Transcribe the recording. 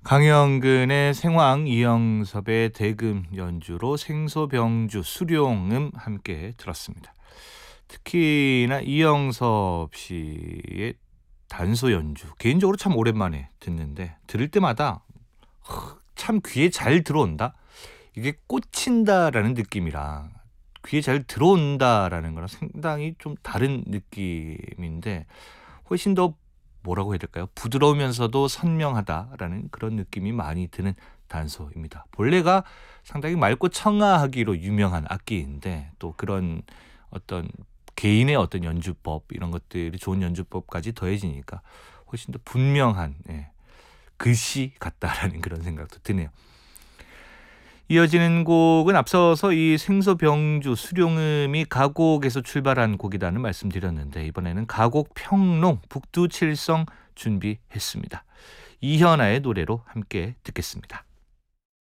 강영근의 생황, 이영섭의 대금 연주로 생소병주, 수룡음 함께 들었습니다. 특히나 이영섭 씨의 단소 연주 개인적으로 참 오랜만에 듣는데 들을 때마다 참 귀에 잘 들어온다. 이게 꽂힌다라는 느낌이랑 귀에 잘 들어온다라는 거랑 상당히 좀 다른 느낌인데 훨씬 더 뭐라고 해야 될까요? 부드러우면서도 선명하다라는 그런 느낌이 많이 드는 단소입니다. 본래가 상당히 맑고 청아하기로 유명한 악기인데 또 그런 어떤 개인의 어떤 연주법 이런 것들이 좋은 연주법까지 더해지니까 훨씬 더 분명한 글씨 같다라는 그런 생각도 드네요. 이어지는 곡은 앞서서 이 생소병주 수룡음이 가곡에서 출발한 곡이라는 말씀드렸는데 이번에는 가곡 평농 북두칠성 준비했습니다. 이현아의 노래로 함께 듣겠습니다.